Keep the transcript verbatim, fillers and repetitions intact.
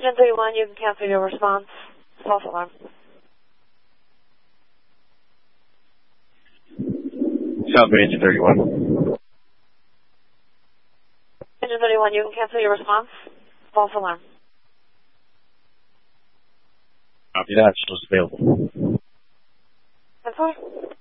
Engine thirty-one, you can cancel your response. False alarm. Southway Engine thirty-one. Engine thirty-one, you can cancel your response. False alarm. Copy that. Still available. That's all.